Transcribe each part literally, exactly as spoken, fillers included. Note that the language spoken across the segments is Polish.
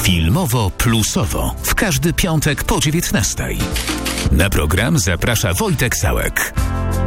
Filmowo-plusowo w każdy piątek po dziewiętnastej. Na program zaprasza Wojtek Sałek.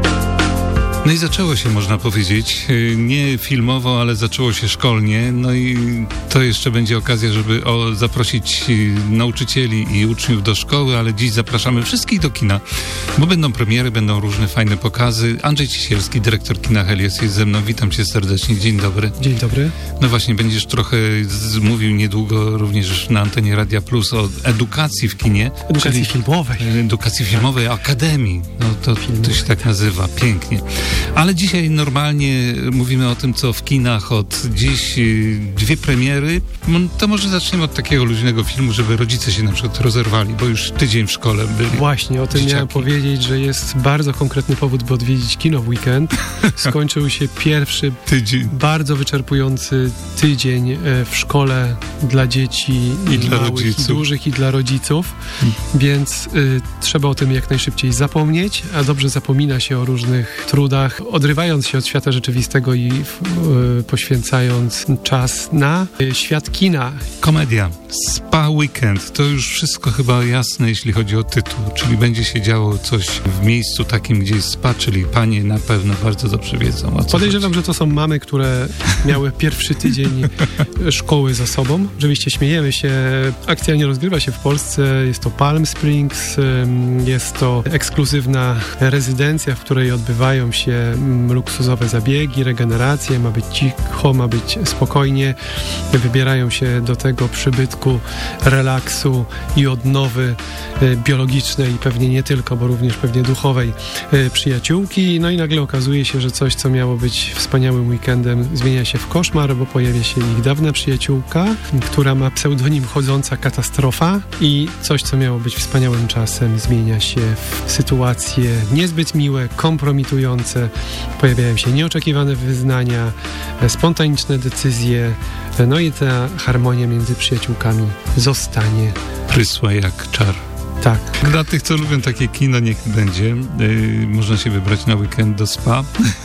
No i zaczęło się, można powiedzieć, nie filmowo, ale zaczęło się szkolnie. No i to jeszcze będzie okazja, żeby o, zaprosić nauczycieli i uczniów do szkoły, ale dziś zapraszamy wszystkich do kina, bo będą premiery, będą różne fajne pokazy. Andrzej Cisielski, dyrektor kina Helios, jest ze mną. Witam cię serdecznie. Dzień dobry. Dzień dobry. No właśnie, będziesz trochę z, mówił niedługo również na antenie Radia Plus o edukacji w kinie. Edukacji filmowej. Edukacji filmowej, akademii. No to, to się tak nazywa. Pięknie. Ale dzisiaj normalnie mówimy o tym, co w kinach. Od dziś dwie premiery. To może zaczniemy od takiego luźnego filmu, żeby rodzice się na przykład rozerwali, bo już tydzień w szkole byli. Właśnie, o tym dzieciaki. Miałem powiedzieć, że jest bardzo konkretny powód, by odwiedzić kino w weekend. Skończył się pierwszy tydzień. bardzo wyczerpujący tydzień w szkole dla dzieci I, i dla małych, rodziców. i dużych, i dla rodziców. Hmm. Więc y, trzeba o tym jak najszybciej zapomnieć, a dobrze zapomina się o różnych trudach, odrywając się od świata rzeczywistego i y, poświęcając czas na y, świat kina. Komedia. Spa Weekend. To już wszystko chyba jasne, jeśli chodzi o tytuł. Czyli będzie się działo coś w miejscu takim, gdzie jest spa, czyli panie na pewno bardzo dobrze wiedzą, o co Podejrzewam, chodzi. że to są mamy, które miały pierwszy tydzień szkoły za sobą. Oczywiście śmiejemy się. Akcja nie rozgrywa się w Polsce. Jest to Palm Springs. Jest to ekskluzywna rezydencja, w której odbywają się luksusowe zabiegi, regeneracje. Ma być cicho, ma być spokojnie. Wybierają się do tego przybytku relaksu i odnowy biologicznej i pewnie nie tylko, bo również pewnie duchowej przyjaciółki. No i nagle okazuje się, że coś, co miało być wspaniałym weekendem, zmienia się w koszmar, bo pojawia się ich dawna przyjaciółka, która ma pseudonim Chodząca Katastrofa i coś, co miało być wspaniałym czasem, zmienia się w sytuacje niezbyt miłe, kompromitujące. Pojawiają się nieoczekiwane wyznania, spontaniczne decyzje, no i ta harmonia między przyjaciółkami zostanie. Prysła jak czar. Tak. Dla tych, co lubią takie kino, niech będzie. Yy, można się wybrać na weekend do spa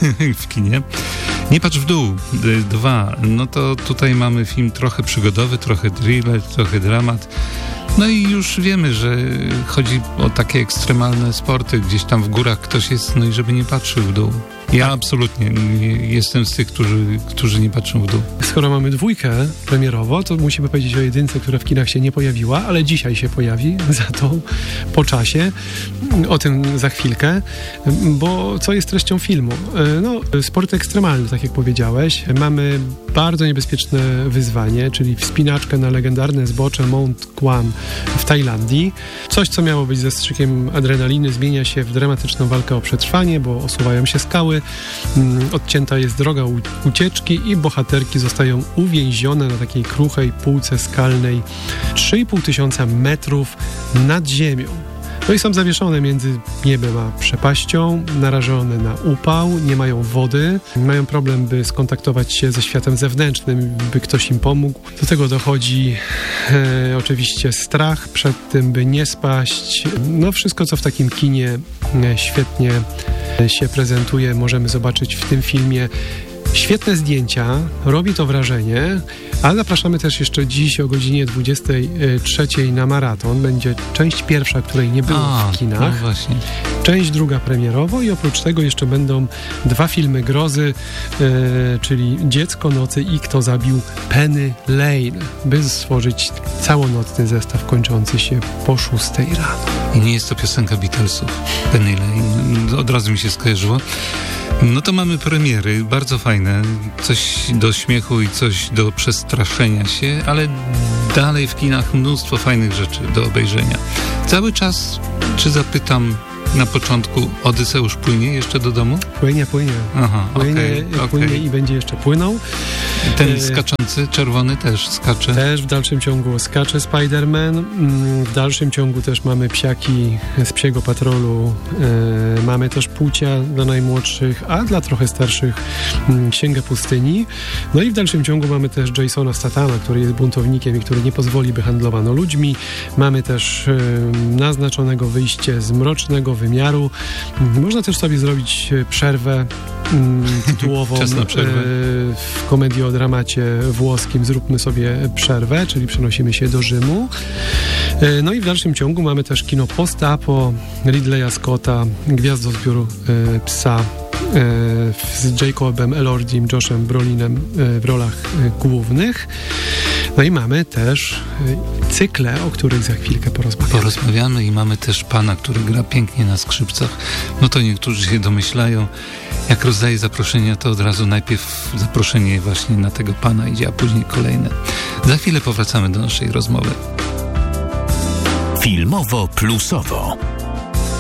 w kinie. Nie patrz w dół. Yy, dwa. No to tutaj mamy film trochę przygodowy, trochę thriller, trochę dramat. No i już wiemy, że chodzi o takie ekstremalne sporty. Gdzieś tam w górach ktoś jest, no i żeby nie patrzył w dół. Ja absolutnie nie, jestem z tych, którzy, którzy nie patrzą w dół. Skoro mamy dwójkę premierowo, to musimy powiedzieć o jedynce, która w kinach się nie pojawiła, ale dzisiaj się pojawi, za to po czasie. O tym za chwilkę, bo co jest treścią filmu? No, sport ekstremalny, tak jak powiedziałeś. Mamy bardzo niebezpieczne wyzwanie, czyli wspinaczkę na legendarne zbocze Mount Guam w Tajlandii. Coś, co miało być zastrzykiem adrenaliny, zmienia się w dramatyczną walkę o przetrwanie, bo osuwają się skały, odcięta jest droga ucieczki i bohaterki zostają uwięzione na takiej kruchej półce skalnej trzy i pół tysiąca metrów nad ziemią. No i są zawieszone między niebem a przepaścią, narażone na upał, nie mają wody, mają problem, by skontaktować się ze światem zewnętrznym, by ktoś im pomógł. Do tego dochodzi e, oczywiście strach przed tym, by nie spaść. No wszystko, co w takim kinie e, świetnie e, się prezentuje, możemy zobaczyć w tym filmie. Świetne zdjęcia, robi to wrażenie, ale zapraszamy też jeszcze dziś o godzinie dwudziestej trzeciej na maraton. Będzie część pierwsza, której nie było A, w kinach. No właśnie. Część druga premierowo i oprócz tego jeszcze będą dwa filmy grozy, e, czyli Dziecko nocy i Kto zabił Penny Lane, by stworzyć całonocny zestaw kończący się po szóstej rano. I nie jest to piosenka Beatlesów. Penny Lane. Od razu mi się skojarzyło. No to mamy premiery, bardzo fajne, coś do śmiechu i coś do przestraszenia się, ale dalej w kinach mnóstwo fajnych rzeczy do obejrzenia. Cały czas, czy zapytam na początku, Odyseusz płynie jeszcze do domu? Płynie, płynie. Aha, płynie, okay, płynie okay. i będzie jeszcze płynął. Ten skaczący, czerwony też skacze. Też w dalszym ciągu skacze Spider-Man. W dalszym ciągu też mamy psiaki z Psiego Patrolu. Mamy też Płócia dla najmłodszych, a dla trochę starszych Księgę Pustyni. No i w dalszym ciągu mamy też Jasona Stathama, który jest buntownikiem i który nie pozwoli, by handlowano ludźmi. Mamy też naznaczonego wyjście z Mrocznego wymiaru. Można też sobie zrobić przerwę tytułową Czas na przerwę. w komediodramacie włoskim Zróbmy sobie przerwę, czyli przenosimy się do Rzymu. No i w dalszym ciągu mamy też kino post-apo Ridleya Scotta, Gwiazdozbiór psa z Jacobem Elordim, Joshem Brolinem w rolach głównych. No i mamy też cykle, o których za chwilkę porozmawiamy. Porozmawiamy i mamy też pana, który gra pięknie na skrzypcach. No to niektórzy się domyślają, jak rozdaje zaproszenia, to od razu najpierw zaproszenie właśnie na tego pana idzie, a później kolejne. Za chwilę powracamy do naszej rozmowy. Filmowo plusowo.